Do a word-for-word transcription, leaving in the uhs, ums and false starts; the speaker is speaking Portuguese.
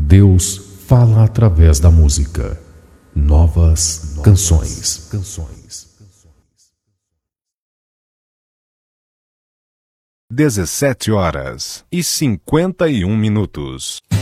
Deus fala através da música. Novas, Novas canções. canções. dezessete horas e cinquenta e um minutos.